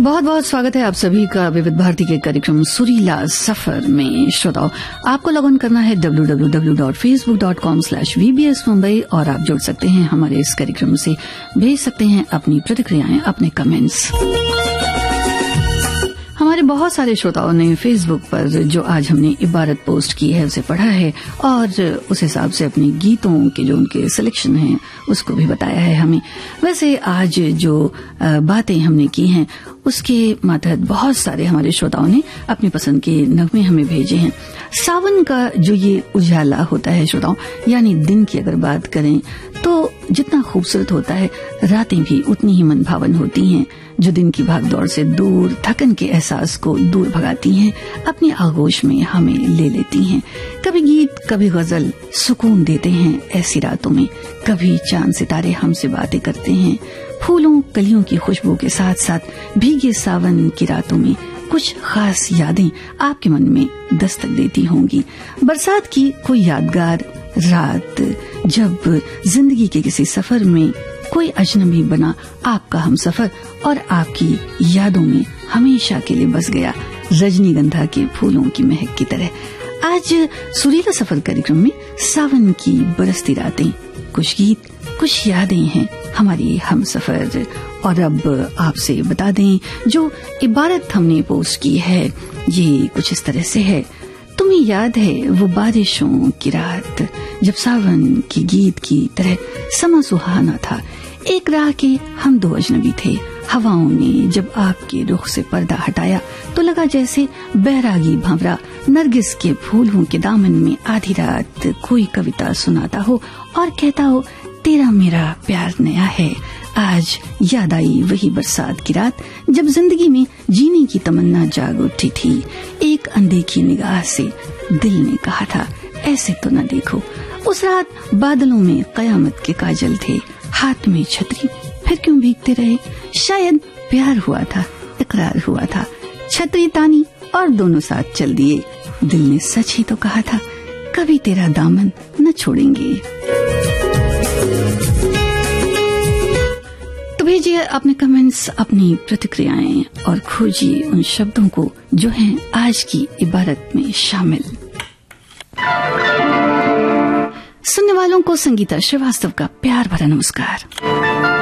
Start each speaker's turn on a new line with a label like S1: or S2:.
S1: बहुत बहुत स्वागत है आप सभी का विविध भारती के कार्यक्रम सुरीला सफर में। श्रोताओं, आपको लॉग ऑन करना है www.facebook.com/VBS Mumbai और आप जुड़ सकते हैं हमारे इस कार्यक्रम से, भेज सकते हैं अपनी प्रतिक्रियाएं, अपने कमेंट्स। हमारे बहुत सारे श्रोताओं ने फेसबुक पर जो आज हमने इबारत पोस्ट की है उसे पढ़ा है और उस हिसाब से अपने गीतों के जो उनके सिलेक्शन हैं उसको भी बताया है हमें। वैसे आज जो बातें हमने की हैं उसके मातहत बहुत सारे हमारे श्रोताओं ने अपनी पसंद के नगमे हमें भेजे हैं। सावन का जो ये उजाला होता है श्रोताओं, यानी दिन की अगर बात करें तो जितना खूबसूरत होता है, रातें भी उतनी ही मनभावन होती हैं, जो दिन की भागदौड़ से दूर थकन के एहसास को दूर भगाती हैं, अपनी आगोश में हमें ले लेती हैं। कभी गीत, कभी गजल सुकून देते हैं ऐसी रातों में, कभी चांद सितारे हमसे बातें करते हैं। फूलों कलियों की खुशबू के साथ साथ भीगे सावन की रातों में कुछ खास यादें आपके मन में दस्तक देती होंगी। बरसात की कोई यादगार रात, जब जिंदगी के किसी सफर में कोई अजनबी बना आपका हमसफर और आपकी यादों में हमेशा के लिए बस गया, रजनीगंधा के फूलों की महक की तरह। आज सुरीला सफर कार्यक्रम में सावन की बरसती रातें, कुछ गीत, कुछ यादें हैं हमारी हमसफर। और अब आपसे बता दें, जो इबारत हमने पोस्ट की है ये कुछ इस तरह से है। तुम्हें याद है वो बारिशों की रात, जब सावन की गीत की तरह समा सुहाना था। एक राह के हम दो अजनबी थे, हवाओं ने जब आपके रुख से पर्दा हटाया तो लगा जैसे बैरागी भंवरा नरगिस के फूलों के दामन में आधी रात कोई कविता सुनाता हो और कहता हो, तेरा मेरा प्यार नया है। आज याद आई वही बरसात की रात, जब जिंदगी में जीने की तमन्ना जाग उठी थी। एक अनदेखी निगाह से दिल ने कहा था, ऐसे तो न देखो। उस रात बादलों में कयामत के काजल थे, हाथ में छतरी, फिर क्यों भीगते रहे। शायद प्यार हुआ था, इकरार हुआ था, छतरी तानी और दोनों साथ चल दिए। दिल ने सच ही तो कहा था, कभी तेरा दामन न छोड़ेंगे। तो भेजिए अपने कमेंट्स, अपनी प्रतिक्रियाएं और खोजिए उन शब्दों को जो हैं आज की इबारत में शामिल। सुनने वालों को संगीता श्रीवास्तव का प्यार भरा नमस्कार।